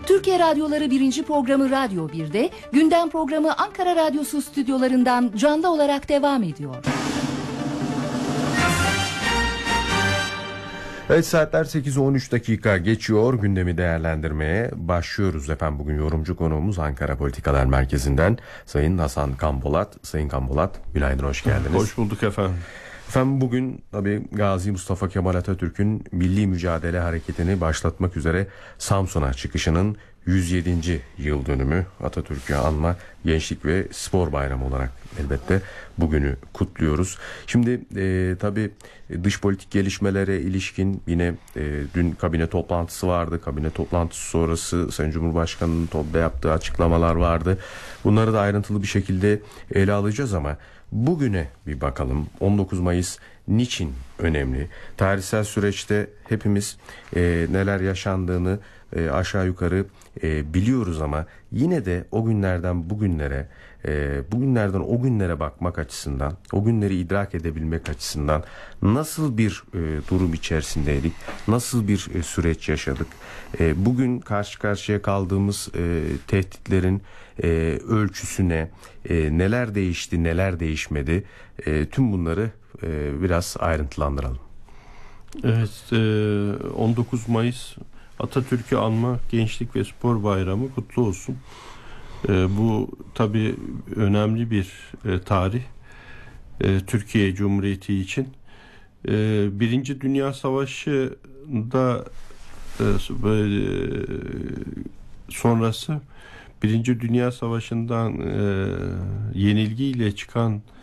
Türkiye Radyoları 1. programı Radyo 1'de, gündem programı Ankara Radyosu stüdyolarından canlı olarak devam ediyor. Evet, saatler 8:13 dakika geçiyor. Gündemi değerlendirmeye başlıyoruz efendim. Bugün yorumcu konuğumuz Ankara Politikalar Merkezi'nden Sayın Hasan Kanbolat. Sayın Kanbolat, günaydın, hoş geldiniz. Hoş bulduk efendim. Efendim, bugün tabii Gazi Mustafa Kemal Atatürk'ün milli mücadele hareketini başlatmak üzere Samsun'a çıkışının 107. yıl dönümü. Atatürk'ü anma Gençlik ve Spor Bayramı olarak elbette bugünü kutluyoruz. Şimdi tabii dış politik gelişmelere ilişkin yine dün kabine toplantısı vardı. Kabine toplantısı sonrası Sayın Cumhurbaşkanı'nın TOB'da yaptığı açıklamalar vardı. Bunları da ayrıntılı bir şekilde ele alacağız ama bugüne bir bakalım. 19 Mayıs niçin önemli? Tarihsel süreçte hepimiz neler yaşandığını aşağı yukarı biliyoruz ama yine de o günlerden bugünlere, bugünlerden o günlere bakmak açısından, o günleri idrak edebilmek açısından nasıl bir durum içerisindeydik, nasıl bir süreç yaşadık, bugün karşı karşıya kaldığımız tehditlerin ölçüsüne neler değişti, neler değişmedi, tüm bunları biraz ayrıntılandıralım. Evet, 19 Mayıs Atatürk'ü anma Gençlik ve Spor Bayramı kutlu olsun. Bu tabii önemli bir tarih Türkiye Cumhuriyeti için. Birinci Dünya Savaşı'nda sonrası Birinci Dünya Savaşı'ndan yenilgiyle çıkan